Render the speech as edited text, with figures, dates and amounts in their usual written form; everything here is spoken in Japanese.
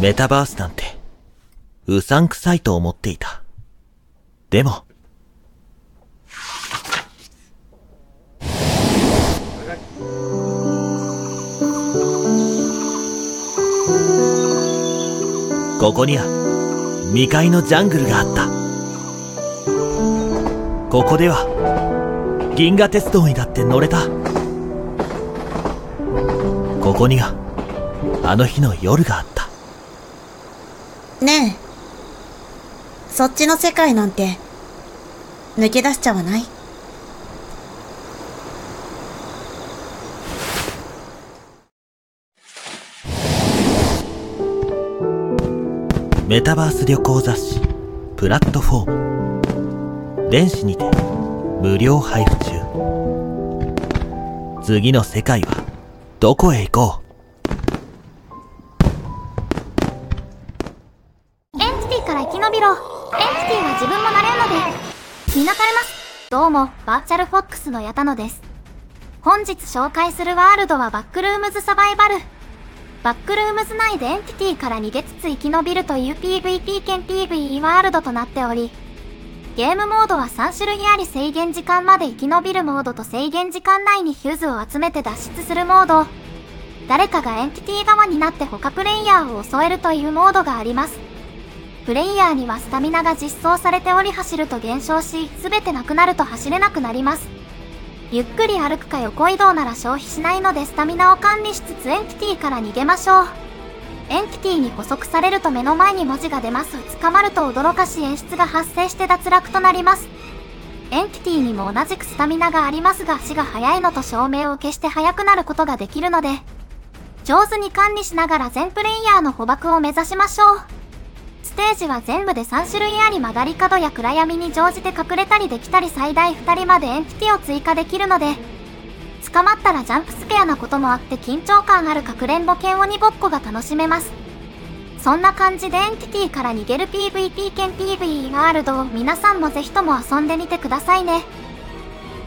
メタバースなんて、うさんくさいと思っていた。でも、ここには未開のジャングルがあった。ここでは銀河鉄道にだって乗れた。ここにはあの日の夜があった。 ねえ、そっちの世界なんて抜け出しちゃわない？ メタバース旅行雑誌プラットフォーム、電子にて無料配布中。次の世界はどこへ行こう。エンティティから生き延びろ。エンティティは自分もなれるので。みなされます。どうも、バーチャルフォックスの矢田野です。本日紹介するワールドはバックルームズサバイバル。バックルームズ内でエンティティから逃げつつ生き延びるという PVP 兼 PVE ワールドとなっており、ゲームモードは3種類あり、制限時間まで生き延びるモードと制限時間内にフューズを集めて脱出するモード、誰かがエンティティ側になって他プレイヤーを襲えるというモードがあります。プレイヤーにはスタミナが実装されており、走ると減少し、すべてなくなると走れなくなります。ゆっくり歩くか横移動なら消費しないので、スタミナを管理しつつエンティティから逃げましょう。エンティティに捕捉されると目の前に文字が出ます。捕まると驚かし演出が発生して脱落となります。エンティティにも同じくスタミナがありますが、足が速いのと照明を消して速くなることができるので、上手に管理しながら全プレイヤーの捕獲を目指しましょう。ステージは全部で3種類あり、曲がり角や暗闇に乗じて隠れたりできたり、最大2人までエンティティを追加できるので、捕まったらジャンプスケアなこともあって緊張感あるかくれんぼ剣鬼ごっこが楽しめます。そんな感じでエンティティから逃げる PVP 兼 PVE ワールドを皆さんもぜひとも遊んでみてくださいね。